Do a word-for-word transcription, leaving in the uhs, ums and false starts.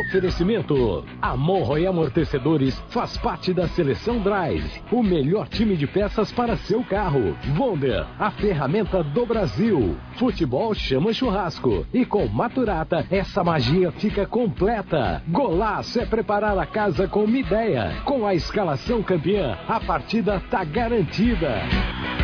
Oferecimento. Amorro e Amortecedores faz parte da Seleção Drive, o melhor time de peças para seu carro. Wonder, a ferramenta do Brasil. Futebol chama churrasco. E com Maturata, essa magia fica completa. Golaço é preparar a casa com uma ideia. Com a escalação campeã, a partida tá garantida.